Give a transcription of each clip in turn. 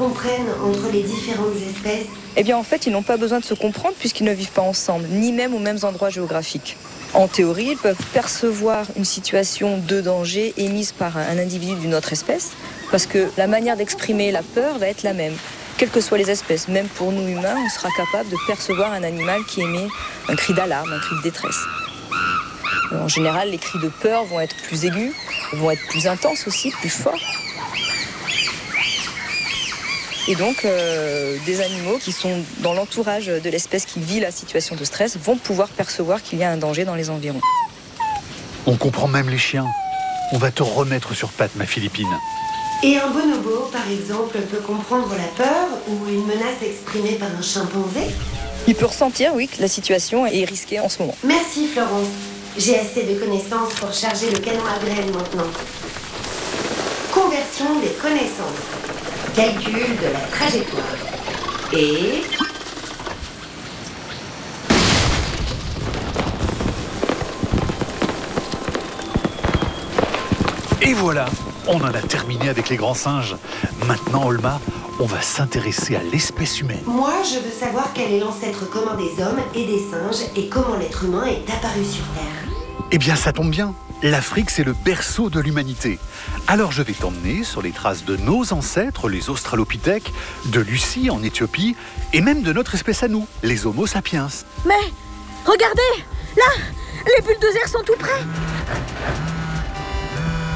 comprennent entre les différentes espèces? Eh bien, en fait, ils n'ont pas besoin de se comprendre puisqu'ils ne vivent pas ensemble, ni même aux mêmes endroits géographiques. En théorie, ils peuvent percevoir une situation de danger émise par un individu d'une autre espèce, parce que la manière d'exprimer la peur va être la même. Quelles que soient les espèces, même pour nous humains, on sera capable de percevoir un animal qui émet un cri d'alarme, un cri de détresse. En général, les cris de peur vont être plus aigus, vont être plus intenses aussi, plus forts. Et donc, des animaux qui sont dans l'entourage de l'espèce qui vit la situation de stress vont pouvoir percevoir qu'il y a un danger dans les environs. On comprend même les chiens. On va te remettre sur pattes, ma Philippine. Et un bonobo, par exemple, peut comprendre la peur ou une menace exprimée par un chimpanzé? Il peut ressentir, oui, que la situation est risquée en ce moment. Merci Florence. J'ai assez de connaissances pour charger le canon à graines maintenant. Conversion des connaissances. Calcul de la trajectoire. Et... Et voilà, on en a terminé avec les grands singes. Maintenant, Olma, on va s'intéresser à l'espèce humaine. Moi, je veux savoir quel est l'ancêtre commun des hommes et des singes et comment l'être humain est apparu sur Terre. Eh bien, ça tombe bien. L'Afrique, c'est le berceau de l'humanité. Alors, je vais t'emmener sur les traces de nos ancêtres, les Australopithèques, de Lucie en Éthiopie, et même de notre espèce à nous, les Homo sapiens. Mais, regardez, là, les bulldozers sont tout près. Allô ?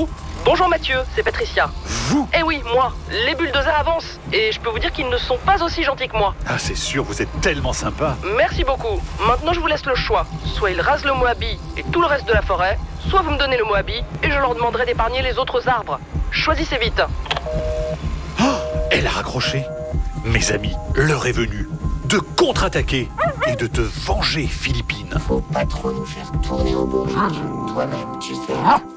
Bonjour Mathieu, c'est Patricia. Vous ? Eh oui, moi, les bulldozers avancent. Et je peux vous dire qu'ils ne sont pas aussi gentils que moi. Ah, c'est sûr, vous êtes tellement sympa. Merci beaucoup. Maintenant, je vous laisse le choix. Soit ils rasent le Moabi et tout le reste de la forêt, soit vous me donnez le Moabi et je leur demanderai d'épargner les autres arbres. Choisissez vite. Oh, elle a raccroché. Mes amis, l'heure est venue de contre-attaquer et de te venger, Philippine. Faut pas trop nous faire tourner au bourrique. Toi-même, tu sais.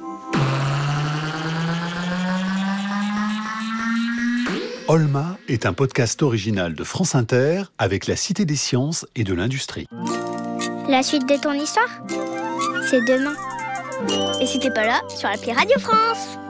Olma est un podcast original de France Inter avec la Cité des Sciences et de l'Industrie. La suite de ton histoire, c'est demain. Et si t'es pas là, sur l'appli Radio France.